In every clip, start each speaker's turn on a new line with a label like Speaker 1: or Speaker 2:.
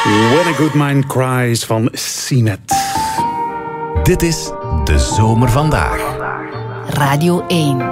Speaker 1: When a Good Mind Cries van Seamet.
Speaker 2: Dit is De Zomer Vandaag.
Speaker 3: Radio 1.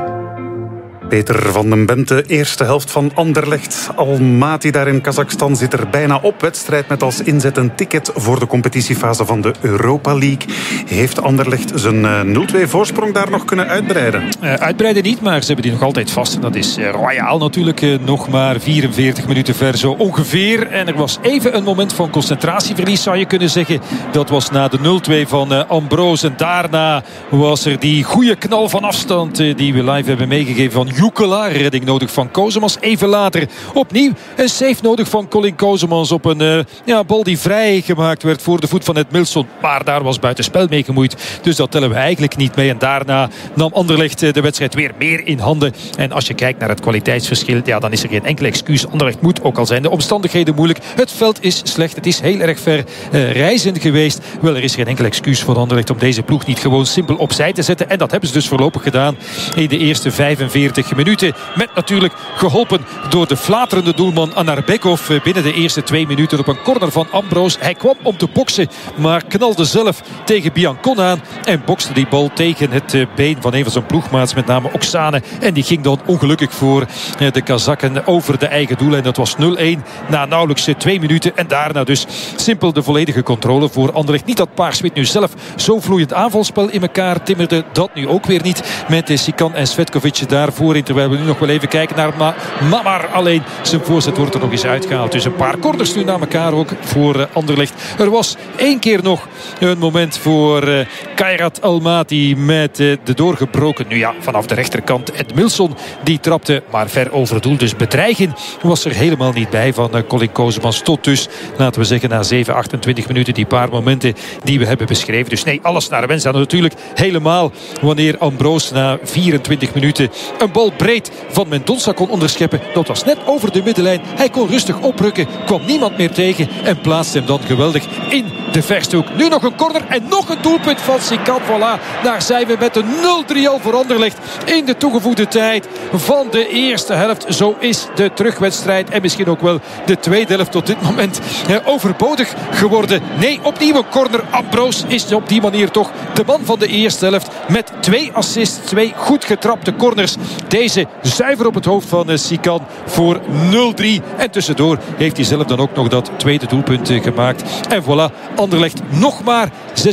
Speaker 1: Peter van den Bente, eerste helft van Anderlecht. Almaty daar in Kazachstan zit er bijna op. Wedstrijd met als inzet een ticket voor de competitiefase van de Europa League. Heeft Anderlecht zijn 0-2 voorsprong daar nog kunnen uitbreiden?
Speaker 4: Uitbreiden niet, maar ze hebben die nog altijd vast. En dat is royaal natuurlijk. Nog maar 44 minuten ver zo ongeveer. En er was even een moment van concentratieverlies, zou je kunnen zeggen. Dat was na de 0-2 van Ambrose. En daarna was er die goede knal van afstand die we live hebben meegegeven van Jukela. Redding nodig van Kozemans. Even later opnieuw een save nodig van Colin Kozemans op een bal die vrij gemaakt werd voor de voet van Edmilson. Maar daar was buitenspel mee gemoeid. Dus dat tellen we eigenlijk niet mee. En daarna nam Anderlecht de wedstrijd weer meer in handen. En als je kijkt naar het kwaliteitsverschil, ja, dan is er geen enkel excuus. Anderlecht moet, ook al zijn de omstandigheden moeilijk. Het veld is slecht. Het is heel erg ver reizen geweest. Wel, er is geen enkel excuus voor Anderlecht om deze ploeg niet gewoon simpel opzij te zetten. En dat hebben ze dus voorlopig gedaan in de eerste 45 minuten. Met natuurlijk geholpen door de flaterende doelman Anarbekov binnen de eerste 2 minuten op een corner van Ambrose. Hij kwam om te boksen, maar knalde zelf tegen Biancon aan en bokste die bal tegen het been van een van zijn ploegmaats, met name Oksane. En die ging dan ongelukkig voor de Kazakken over de eigen doel. En dat was 0-1 na nauwelijks 2 minuten. En daarna dus simpel de volledige controle voor Anderlecht. Niet dat Paarswit nu zelf zo vloeiend aanvalspel in elkaar timmerde. Dat nu ook weer niet met Sikan en Svetkovic daarvoor. Terwijl we nu nog wel even kijken naar Mamar. Alleen zijn voorzet wordt er nog eens uitgehaald. Dus een paar corners nu naar elkaar ook voor Anderlecht. Er was 1 keer nog een moment voor Kairat Almaty met de doorgebroken, nu ja, vanaf de rechterkant Edmilson. Die trapte maar ver over het doel. Dus bedreiging was er helemaal niet bij van Colin Kozemans. Tot dus, laten we zeggen, na 28 minuten die paar momenten die we hebben beschreven. Dus nee, alles naar de wens. En natuurlijk helemaal wanneer Ambrose na 24 minuten een bal breed van Mendonça kon onderscheppen. Dat was net over de middenlijn. Hij kon rustig oprukken, kwam niemand meer tegen en plaatste hem dan geweldig in de verste hoek. Nu nog een corner en nog een doelpunt van Sikan. Voilà, daar zijn we met een 0-3 al voor Anderlecht in de toegevoegde tijd van de eerste helft. Zo is de terugwedstrijd en misschien ook wel de tweede helft tot dit moment overbodig geworden. Nee, opnieuw een corner. Ambrose is op die manier toch de man van de eerste helft met 2 assists, 2 goed getrapte corners. Deze zuiver op het hoofd van Sikan voor 0-3. En tussendoor heeft hij zelf dan ook nog dat tweede doelpunt gemaakt. En voilà, Anderlecht nog maar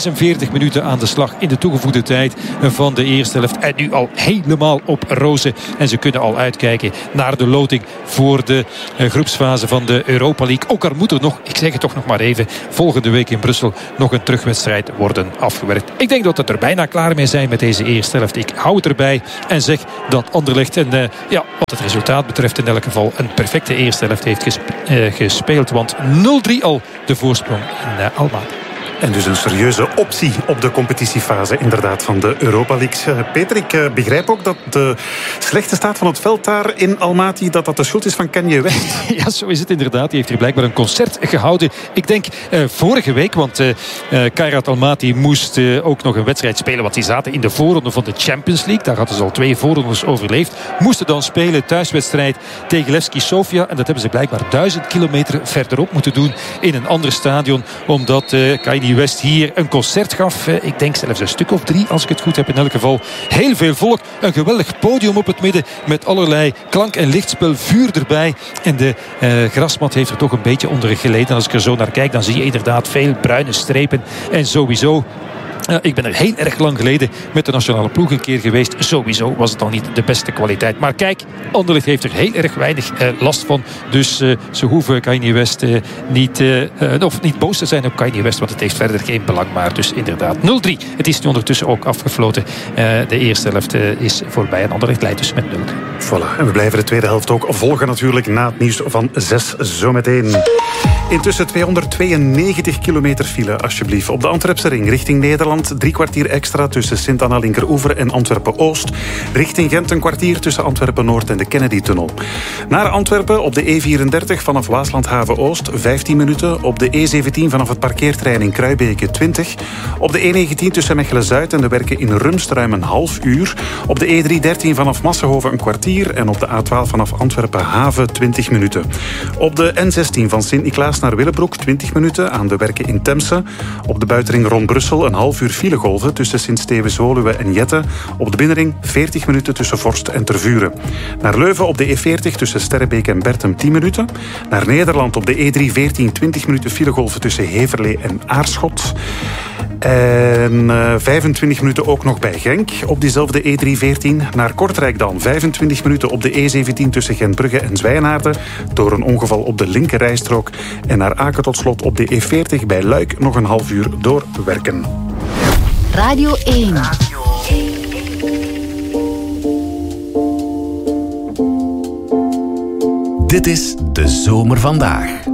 Speaker 4: 46 minuten aan de slag in de toegevoegde tijd van de eerste helft. En nu al helemaal op rozen. En ze kunnen al uitkijken naar de loting voor de groepsfase van de Europa League. Ook al moet er nog, ik zeg het toch nog maar even, volgende week in Brussel nog een terugwedstrijd worden afgewerkt. Ik denk dat we er bijna klaar mee zijn met deze eerste helft. Ik hou het erbij en zeg dat Anderlecht wat het resultaat betreft in elk geval een perfecte eerste helft heeft gespeeld. Want 0-3 al de voorsprong in Almaty.
Speaker 1: En dus een serieuze optie op de competitiefase inderdaad van de Europa League. Peter, ik begrijp ook dat de slechte staat van het veld daar in Almaty, dat de schuld is van Kanye West.
Speaker 4: Ja, zo is het inderdaad. Die heeft hier blijkbaar een concert gehouden. Ik denk vorige week, want Kairat Almaty moest ook nog een wedstrijd spelen, want die zaten in de voorronde van de Champions League. Daar hadden ze al 2 voorrondes overleefd. Moesten dan spelen thuiswedstrijd tegen Levski Sofia. En dat hebben ze blijkbaar 1000 kilometer verderop moeten doen in een ander stadion, omdat Kanye West hier een concert gaf. Ik denk zelfs een stuk of 3, als ik het goed heb in elk geval. Heel veel volk. Een geweldig podium op het midden met allerlei klank- en lichtspel, vuur erbij. En de grasmat heeft er toch een beetje onder geleden. Als ik er zo naar kijk, dan zie je inderdaad veel bruine strepen. En sowieso, ik ben er heel erg lang geleden met de nationale ploeg een keer geweest. Sowieso was het al niet de beste kwaliteit. Maar kijk, Anderlecht heeft er heel erg weinig last van. Dus ze hoeven Kanye West niet boos te zijn op Kanye West. Want het heeft verder geen belang. Maar dus inderdaad 0-3. Het is nu ondertussen ook afgefloten. De eerste helft is voorbij. En Anderlecht leidt dus met 0.
Speaker 1: Voilà. En we blijven de tweede helft ook volgen natuurlijk na het nieuws van 6 zometeen. Intussen 292 kilometer file, alsjeblieft. Op de Antwerpse ring richting Nederland. 3 kwartier extra tussen Sint-Anna Linkeroever en Antwerpen-Oost. Richting Gent een kwartier tussen Antwerpen-Noord en de Kennedy-tunnel. Naar Antwerpen op de E34 vanaf Waaslandhaven-Oost 15 minuten. Op de E17 vanaf het parkeerterrein in Kruibeke 20. Op de E19 tussen Mechelen-Zuid en de werken in Rumst ruim een half uur. Op de E313 vanaf Massenhoven een kwartier. En op de A12 vanaf Antwerpen-Haven 20 minuten. Op de N16 van Sint-Niklaas naar Willebroek 20 minuten aan de werken in Temse. Op de buitenring rond Brussel een half uur filegolven tussen Sint-Stevens-Woluwe en Jette. Op de binnenring 40 minuten tussen Vorst en Tervuren. Naar Leuven op de E40 tussen Sterrebeek en Bertem 10 minuten. Naar Nederland op de E314 20 minuten filegolven tussen Heverlee en Aarschot. En 25 minuten ook nog bij Genk op diezelfde E314. Naar Kortrijk dan 25 minuten op de E17 tussen Gentbrugge en Zwijnaarden door een ongeval op de linkerrijstrook. En naar Aken tot slot op de E40 bij Luik nog een half uur doorwerken.
Speaker 3: Radio 1.
Speaker 2: Dit is De Zomer Vandaag.